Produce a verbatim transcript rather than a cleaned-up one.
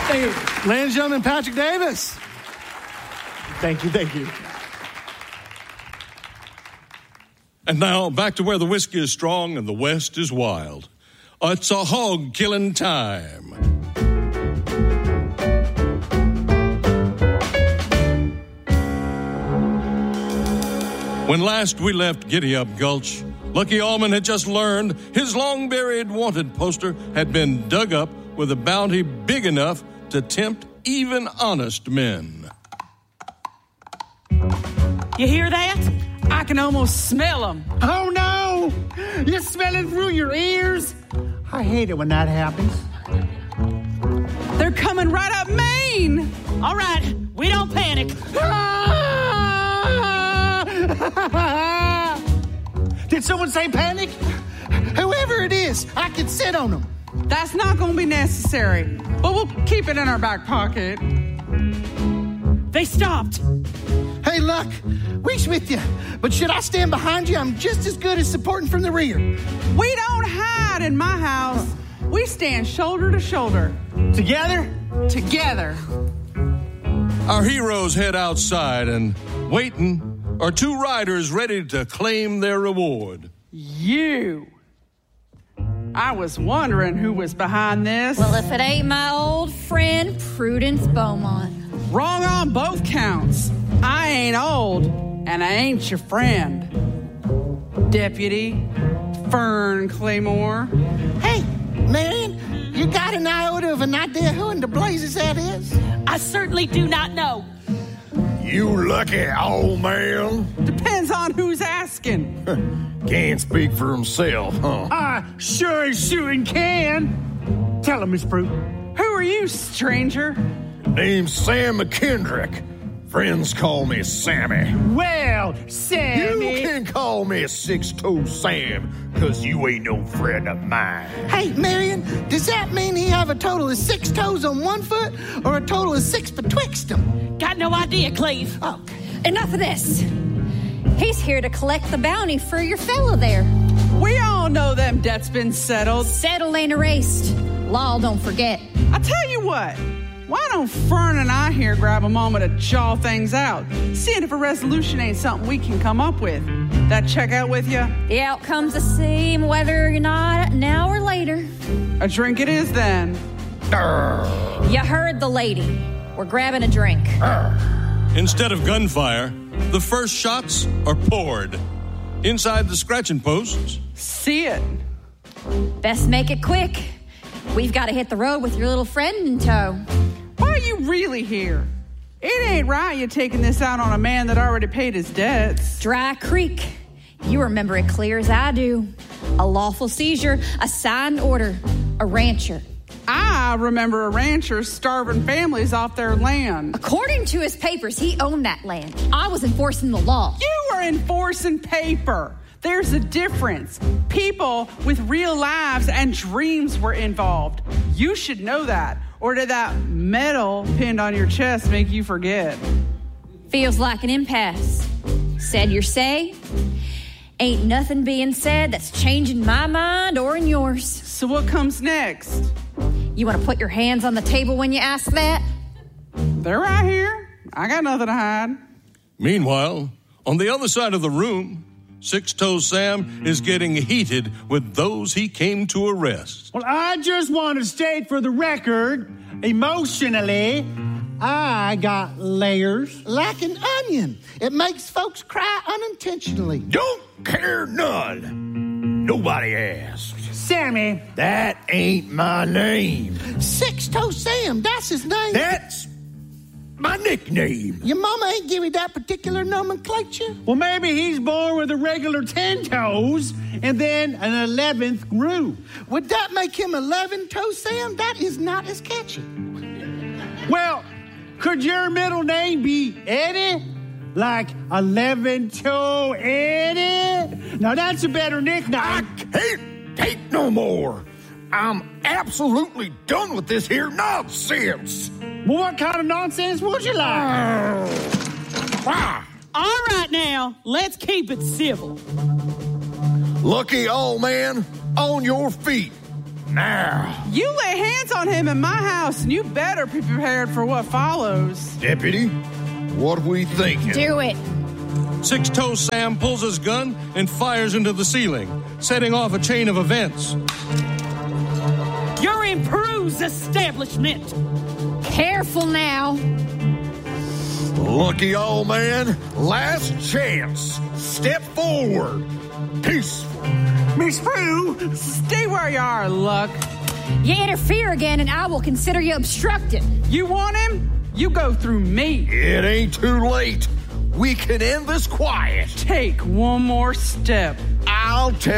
Thank you. Ladies and gentlemen, Patrick Davis. Thank you, thank you. And now, back to where the whiskey is strong and the West is wild. It's a hog-killing time. When last we left Giddy-Up Gulch, Lucky Allman had just learned his long-buried wanted poster had been dug up with a bounty big enough to tempt even honest men. You hear that? I can almost smell them. Oh, no! You smell it through your ears? I hate it when that happens. They're coming right up Maine. All right, we don't panic. Did someone say panic? Whoever it is, I can sit on them. That's not going to be necessary, but we'll keep it in our back pocket. They stopped. Hey, Luck, we's with you, but should I stand behind you? I'm just as good as supporting from the rear. We don't hide in my house. We stand shoulder to shoulder. Together? Together. Our heroes head outside, and waiting are two riders ready to claim their reward. You. I was wondering who was behind this. Well, if it ain't my old friend, Prudence Beaumont. Wrong on both counts. I ain't old, and I ain't your friend. Deputy Fern Claymore. Hey, Marion, you got an iota of an idea who in the blazes that is? I certainly do not know. You lucky old man. Depends on who's asking. Can't speak for himself, huh? I sure as shooting can. Tell him, Miss Prue. Who are you, stranger? Name's Sam McKendrick. Friends call me Sammy. Well, Sammy. You can call me Six-Toe Sam, because you ain't no friend of mine. Hey, Marion, does that mean he have a total of six toes on one foot or a total of six betwixt them? Got no idea, Cleve. Oh. Enough of this. He's here to collect the bounty for your fellow there. We all know them debts been settled. Settled ain't erased. Law don't forget. I tell you what. Why don't Fern and I here grab a moment to jaw things out, seeing if a resolution ain't something we can come up with? That check out with you? The outcome's the same whether or not now or later. A drink it is then. Urgh. You heard the lady. We're grabbing a drink. Urgh. Instead of gunfire, the first shots are poured. Inside the scratching posts. See it. Best make it quick. We've got to hit the road with your little friend in tow. Why are you really here? It ain't right you taking this out on a man that already paid his debts. Dry Creek. You remember it clear as I do. A lawful seizure, a signed order, a rancher. I remember a rancher starving families off their land. According to his papers, he owned that land. I was enforcing the law. You were enforcing paper. There's a difference. People with real lives and dreams were involved. You should know that. Or did that medal pinned on your chest make you forget? Feels like an impasse. Said your say. Ain't nothing being said that's changing my mind or in yours. So what comes next? You want to put your hands on the table when you ask that? They're right here. I got nothing to hide. Meanwhile, on the other side of the room, Six-Toe Sam is getting heated with those he came to arrest. Well, I just want to state for the record, emotionally, I got layers. Like an onion. It makes folks cry unintentionally. Don't care none. Nobody asked. Sammy. That ain't my name. Six-Toe Sam, that's his name. That's my nickname. Your mama ain't give you that particular nomenclature? Well, maybe he's born with a regular ten toes and then an eleventh grew. Would that make him eleven-toe Sam? That is not as catchy. Well, could your middle name be Eddie? Like eleven-toe Eddie? Now, that's a better nickname. I can't take no more. I'm absolutely done with this here nonsense. Well, what kind of nonsense would you like? Ah. All right now, let's keep it civil. Lucky old man, on your feet. now. You lay hands on him in my house, and you better be prepared for what follows. Deputy, what we thinking? Do it. Six-Toe Sam pulls his gun and fires into the ceiling, setting off a chain of events. You're in Prue's establishment. Careful now. Lucky old man, last chance. Step forward. Peaceful. Miss Prue, Stay where you are, Luck. You interfere again, and I will consider you obstructed. You want him? You go through me. It ain't too late. We can end this quiet. Take one more step. I'll tell